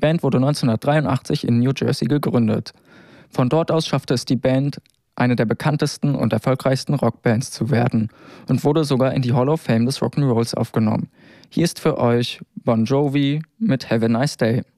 Band wurde 1983 in New Jersey gegründet. Von dort aus schaffte es die Band, eine der bekanntesten und erfolgreichsten Rockbands zu werden und wurde sogar in die Hall of Fame des Rock'n'Rolls aufgenommen. Hier ist für euch Bon Jovi mit Have a Nice Day.